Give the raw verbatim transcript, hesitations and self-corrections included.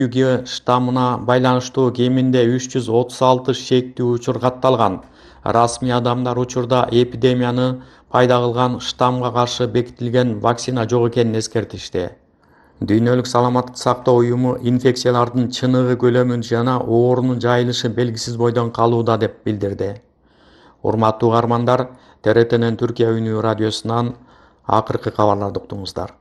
Г штаммына байланыштуу кеминде үч жүз отуз алты шектүү учур катталган. Расмий адамдар учурда эпидемияны пайда кылган штаммга каршы бекитилген вакцина жок экенин эскертишти. Дүйнөлүк саламаттык сактоо уюму инфекциялардын чыныгы көлөмү жана оорунун жайылышы белгисиз бойдон калууда деп билдирди. Урматтуу угармандар, Т Р Тнин Түркия Үнү радиосунан акыркы кабарларды уктуңуздар.